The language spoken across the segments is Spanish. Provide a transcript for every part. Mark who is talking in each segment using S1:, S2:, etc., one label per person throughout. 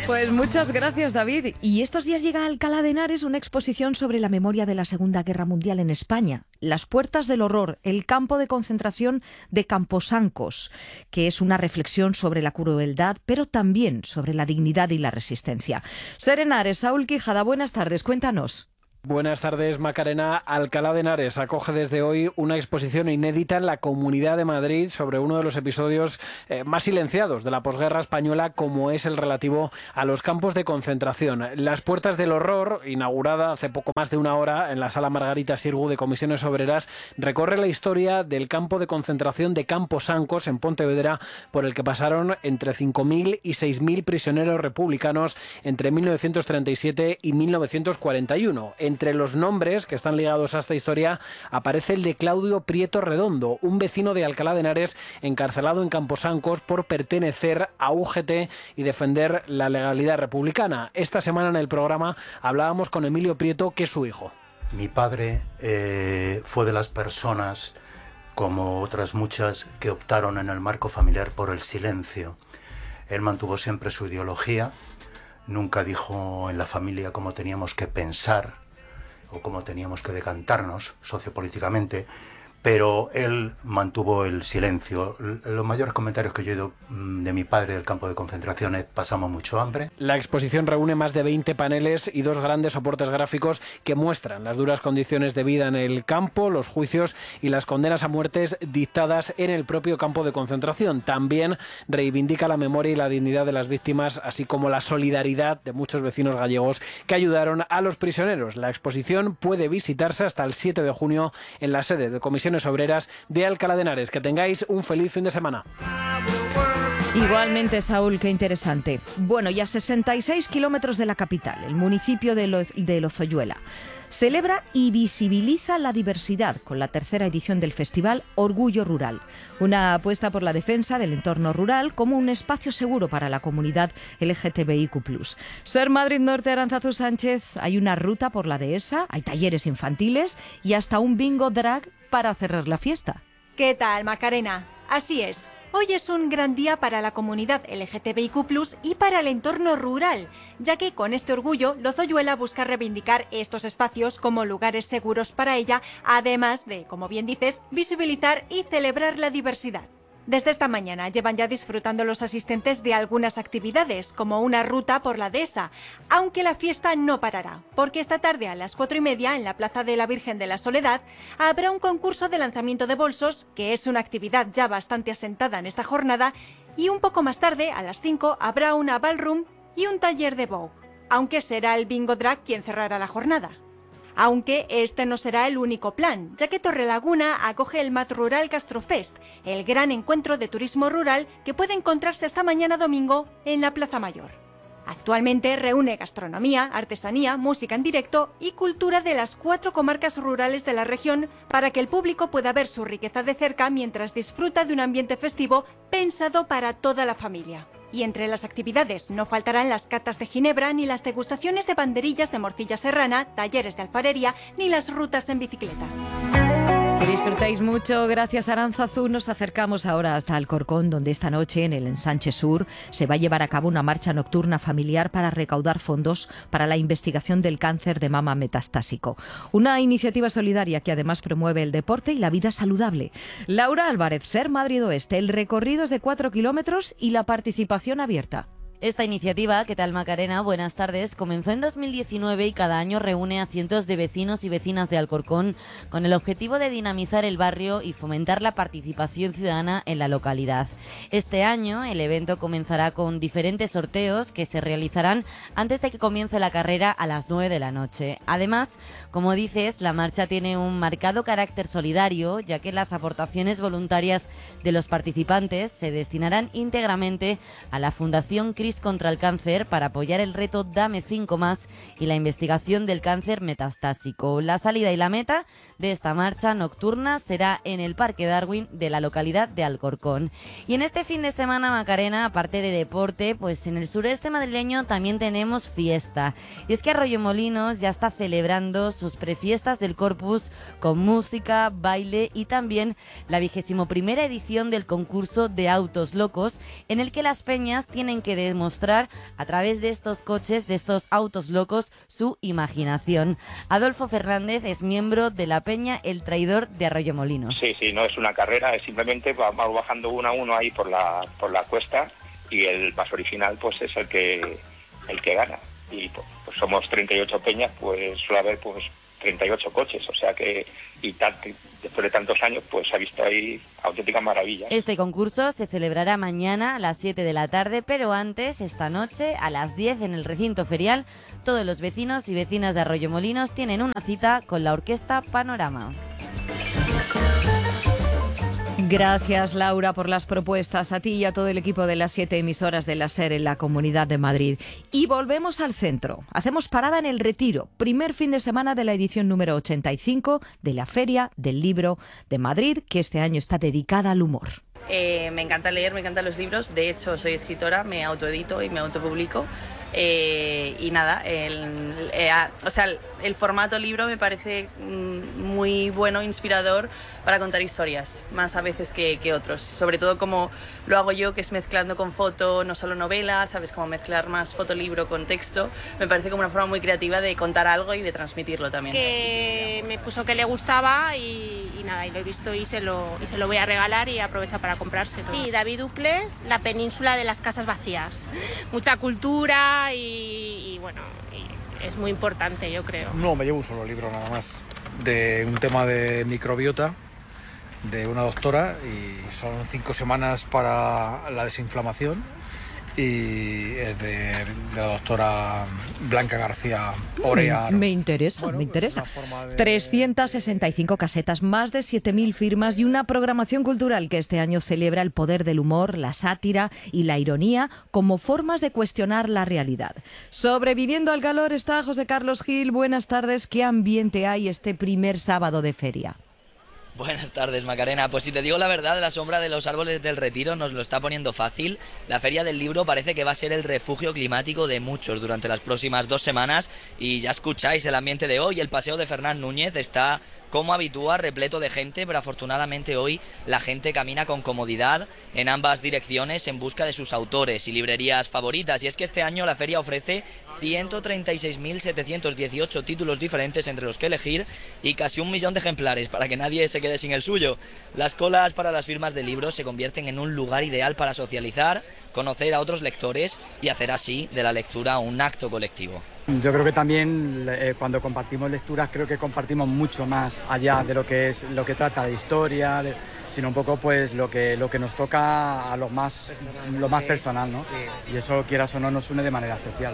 S1: Pues muchas gracias, David. Y estos días llega a Alcalá de Henares una exposición sobre la memoria de la Segunda Guerra Mundial en España. Las puertas del horror, el campo de concentración de Camposancos, que es una reflexión sobre la crueldad, pero también sobre la dignidad y la resistencia. Ser Henares, Saúl Quijada, buenas tardes, cuéntanos.
S2: Buenas tardes, Macarena. Alcalá de Henares acoge desde hoy una exposición inédita en la Comunidad de Madrid sobre uno de los episodios más silenciados de la posguerra española, como es el relativo a los campos de concentración. Las puertas del horror, inaugurada hace poco más de una hora en la Sala Margarita Xirgu de Comisiones Obreras, recorre la historia del campo de concentración de Camposancos en Pontevedra, por el que pasaron entre 5.000 y 6.000 prisioneros republicanos entre 1937 y 1941. Entre los nombres que están ligados a esta historia aparece el de Claudio Prieto Redondo, un vecino de Alcalá de Henares encarcelado en Camposancos por pertenecer a UGT y defender la legalidad republicana. Esta semana en el programa hablábamos con Emilio Prieto, que es su hijo.
S3: Mi padre fue de las personas, como otras muchas, que optaron en el marco familiar por el silencio. Él mantuvo siempre su ideología, nunca dijo en la familia cómo teníamos que pensar o cómo teníamos que decantarnos sociopolíticamente, pero él mantuvo el silencio. Los mayores comentarios que yo he oído de mi padre del campo de concentración es: pasamos mucho hambre.
S2: La exposición reúne más de 20 paneles y 2 grandes soportes gráficos que muestran las duras condiciones de vida en el campo, los juicios y las condenas a muertes dictadas en el propio campo de concentración. También reivindica la memoria y la dignidad de las víctimas, así como la solidaridad de muchos vecinos gallegos que ayudaron a los prisioneros. La exposición puede visitarse hasta el 7 de junio en la sede de Comisiones Obreras de Alcalá de Henares. Que tengáis un feliz fin de semana.
S1: Igualmente, Saúl, qué interesante. Bueno, y a 66 kilómetros de la capital, el municipio de Lozoyuela celebra y visibiliza la diversidad con la tercera edición del festival Orgullo Rural, una apuesta por la defensa del entorno rural como un espacio seguro para la comunidad LGTBIQ+. Ser Madrid Norte, Aránzazu Sánchez, hay una ruta por la dehesa, hay talleres infantiles y hasta un bingo drag para cerrar la fiesta.
S4: ¿Qué tal, Macarena? Así es. Hoy es un gran día para la comunidad LGTBIQ+, y para el entorno rural, ya que con este orgullo Lozoyuela busca reivindicar estos espacios como lugares seguros para ella, además de, como bien dices, visibilizar y celebrar la diversidad. Desde esta mañana llevan ya disfrutando los asistentes de algunas actividades, como una ruta por la dehesa, aunque la fiesta no parará, porque esta tarde a las 4:30 en la Plaza de la Virgen de la Soledad habrá un concurso de lanzamiento de bolsos, que es una actividad ya bastante asentada en esta jornada, y un poco más tarde, a las 5, habrá una ballroom y un taller de Vogue, aunque será el bingo drag quien cerrará la jornada. Aunque este no será el único plan, ya que Torrelaguna acoge el Mat Rural Gastrofest, el gran encuentro de turismo rural que puede encontrarse hasta mañana domingo en la Plaza Mayor. Actualmente reúne gastronomía, artesanía, música en directo y cultura de las 4 comarcas rurales de la región para que el público pueda ver su riqueza de cerca mientras disfruta de un ambiente festivo pensado para toda la familia. Y entre las actividades no faltarán las catas de ginebra, ni las degustaciones de banderillas de morcilla serrana, talleres de alfarería, ni las rutas en bicicleta.
S1: Que disfrutáis mucho, gracias Aránzazu. Nos acercamos ahora hasta Alcorcón, donde esta noche en el Ensanche Sur se va a llevar a cabo una marcha nocturna familiar para recaudar fondos para la investigación del cáncer de mama metastásico. Una iniciativa solidaria que además promueve el deporte y la vida saludable. Laura Álvarez, Ser Madrid Oeste, el recorrido es de 4 kilómetros y la participación abierta.
S5: Esta iniciativa, ¿qué tal, Macarena? Buenas tardes. Comenzó en 2019 y cada año reúne a cientos de vecinos y vecinas de Alcorcón con el objetivo de dinamizar el barrio y fomentar la participación ciudadana en la localidad. Este año el evento comenzará con diferentes sorteos que se realizarán antes de que comience la carrera a las 9 de la noche. Además, como dices, la marcha tiene un marcado carácter solidario, ya que las aportaciones voluntarias de los participantes se destinarán íntegramente a la Fundación contra el Cáncer para apoyar el reto Dame 5 más y la investigación del cáncer metastásico. La salida y la meta de esta marcha nocturna será en el Parque Darwin de la localidad de Alcorcón. Y en este fin de semana, Macarena, aparte de deporte, pues en el sureste madrileño también tenemos fiesta. Y es que Arroyomolinos ya está celebrando sus prefiestas del Corpus con música, baile y también la 21ª edición del concurso de autos locos, en el que las peñas tienen que demostrar demostrar a través de estos coches, de estos autos locos, su imaginación. Adolfo Fernández es miembro de la peña El Traidor de Arroyomolinos.
S6: Sí, no es una carrera, es simplemente vamos bajando uno a uno ahí por la cuesta y el más original pues es el que gana. Y pues somos 38 peñas, pues suele haber pues 38 coches, o sea que después de tantos años pues se ha visto ahí auténticas maravillas.
S5: Este concurso se celebrará mañana a las 7 de la tarde, pero antes, esta noche, a las 10 en el recinto ferial, todos los vecinos y vecinas de Arroyomolinos tienen una cita con la Orquesta Panorama.
S1: Gracias, Laura, por las propuestas, a ti y a todo el equipo de las 7 emisoras de la SER en la Comunidad de Madrid. Y volvemos al centro. Hacemos parada en El Retiro, primer fin de semana de la edición número 85 de la Feria del Libro de Madrid, que este año está dedicada al humor.
S7: Me encanta leer, me encantan los libros. De hecho, soy escritora, me autoedito y me autopublico. Y nada, el formato libro me parece muy bueno, inspirador para contar historias, más a veces que otros. Sobre todo como lo hago yo, que es mezclando con foto, no solo novela, ¿sabes? Como mezclar más fotolibro con texto. Me parece como una forma muy creativa de contar algo y de transmitirlo también.
S8: Que me puso que le gustaba y nada, y lo he visto y se lo voy a regalar y aprovecha para comprárselo. Sí, David Ucles, La península de las casas vacías. Mucha cultura y bueno, y es muy importante, yo creo.
S9: No, me llevo un solo libro nada más, de un tema de microbiota, de una doctora, y son 5 semanas para la desinflamación, y es de la doctora Blanca García Orea.
S1: Me interesa, bueno, me interesa. 365 casetas, más de 7.000 firmas y una programación cultural que este año celebra el poder del humor, la sátira y la ironía como formas de cuestionar la realidad. Sobreviviendo al calor está José Carlos Gil. Buenas tardes. ¿Qué ambiente hay este primer sábado de feria?
S10: Buenas tardes, Macarena. Pues si te digo la verdad, la sombra de los árboles del Retiro nos lo está poniendo fácil. La Feria del Libro parece que va a ser el refugio climático de muchos durante las próximas 2 semanas. Y ya escucháis el ambiente de hoy. El paseo de Fernán Núñez está, como habitúa, repleto de gente, pero afortunadamente hoy la gente camina con comodidad en ambas direcciones en busca de sus autores y librerías favoritas. Y es que este año la feria ofrece 136.718 títulos diferentes entre los que elegir y casi 1 millón de ejemplares para que nadie se quede sin el suyo. Las colas para las firmas de libros se convierten en un lugar ideal para socializar, conocer a otros lectores y hacer así de la lectura un acto colectivo.
S11: Yo creo que también cuando compartimos lecturas creo que compartimos mucho más allá de lo que trata de historia, sino un poco pues lo que nos toca a lo más personal, ¿no? Y eso, quieras o no, nos une de manera especial.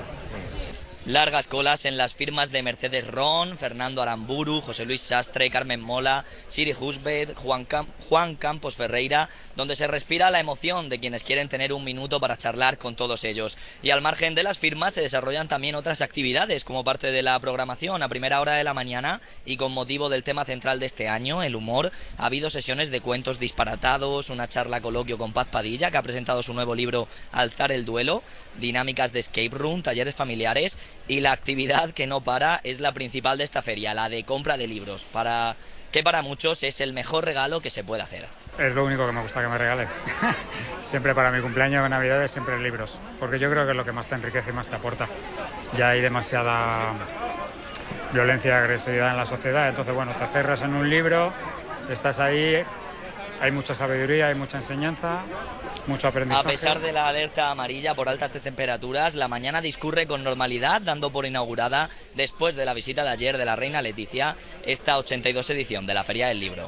S10: Largas colas en las firmas de Mercedes Ron, Fernando Aramburu, José Luis Sastre, Carmen Mola, Siri Husbeth, Juan Campos Ferreira, donde se respira la emoción de quienes quieren tener un minuto para charlar con todos ellos. Y al margen de las firmas se desarrollan también otras actividades como parte de la programación. A primera hora de la mañana y con motivo del tema central de este año, el humor, ha habido sesiones de cuentos disparatados, una charla coloquio con Paz Padilla, que ha presentado su nuevo libro Alzar el duelo, dinámicas de escape room, talleres familiares. Y la actividad que no para es la principal de esta feria, la de compra de libros, que para muchos es el mejor regalo que se puede hacer.
S12: Es lo único que me gusta que me regalen. Siempre para mi cumpleaños o Navidades, siempre libros, porque yo creo que es lo que más te enriquece y más te aporta. Ya hay demasiada violencia y agresividad en la sociedad, entonces bueno, te cerras en un libro, estás ahí, hay mucha sabiduría, hay mucha enseñanza, mucho aprendizaje.
S10: A pesar de la alerta amarilla por altas temperaturas, la mañana discurre con normalidad, dando por inaugurada, después de la visita de ayer de la reina Leticia, esta 82 edición de la Feria del Libro.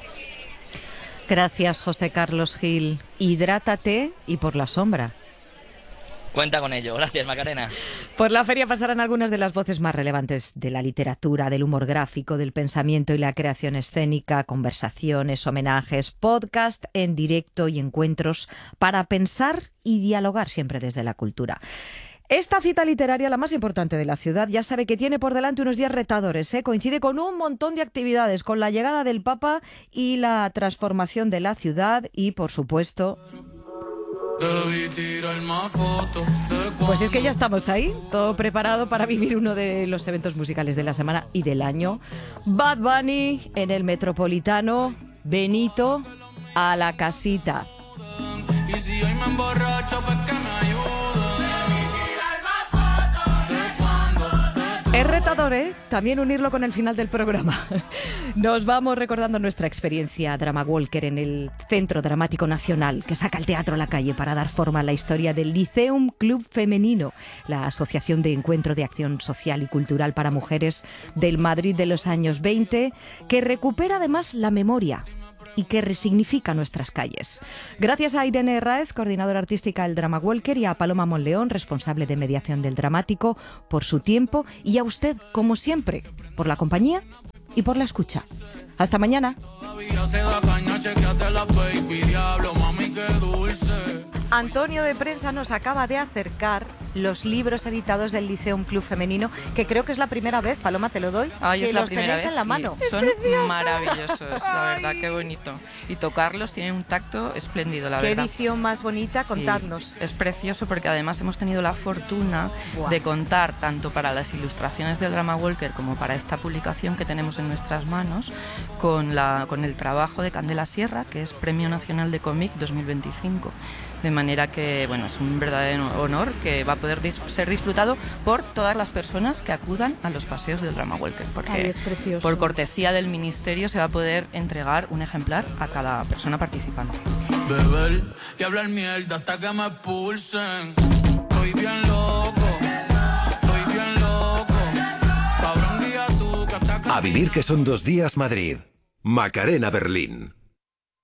S1: Gracias, José Carlos Gil. Hidrátate y por la sombra.
S10: Cuenta con ello. Gracias, Macarena.
S1: Por la feria pasarán algunas de las voces más relevantes de la literatura, del humor gráfico, del pensamiento y la creación escénica, conversaciones, homenajes, podcast en directo y encuentros para pensar y dialogar siempre desde la cultura. Esta cita literaria, la más importante de la ciudad, ya sabe que tiene por delante unos días retadores, ¿eh? Coincide con un montón de actividades, con la llegada del Papa y la transformación de la ciudad y, por supuesto... Pues es que ya estamos ahí, todo preparado para vivir uno de los eventos musicales de la semana y del año. Bad Bunny en el Metropolitano, Benito a la casita.
S13: Y si hoy me emborracho, pues que me ayuden.
S1: Es retador, ¿eh? También unirlo con el final del programa. Nos vamos recordando nuestra experiencia Drama Walker en el Centro Dramático Nacional, que saca el teatro a la calle para dar forma a la historia del Lyceum Club Femenino, la asociación de encuentro de acción social y cultural para mujeres del Madrid de los años 20, que recupera además la memoria y que resignifica nuestras calles. Gracias a Irene Herráez, coordinadora artística del Drama Walker, y a Paloma Monleón, responsable de mediación del dramático, por su tiempo, y a usted, como siempre, por la compañía y por la escucha. Hasta mañana. Antonio de Prensa nos acaba de acercar los libros editados del Lyceum Club Femenino, que creo que es la primera vez, Paloma, te lo doy, que los tenéis en la mano.
S13: Son maravillosos, la verdad, qué bonito. Y tocarlos tiene un tacto espléndido, la verdad.
S1: Qué edición más bonita, contadnos.
S13: Sí, es precioso porque además hemos tenido la fortuna de contar tanto para las ilustraciones del Drama Walker como para esta publicación que tenemos en nuestras manos con el trabajo de Candela Sierra, que es Premio Nacional de Cómic 2025. De manera que, bueno, es un verdadero honor que va a poder ser disfrutado por todas las personas que acudan a los paseos del Drama Walker, porque
S1: es precioso.
S13: Por cortesía del Ministerio se va a poder entregar un ejemplar a cada persona participante.
S14: Beber y hablar mierda hasta que me expulsen. Estoy bien loco, estoy bien loco. Cabrón, guía tú que hasta que...
S15: A vivir que son 2 días Madrid. Macarena Berlín.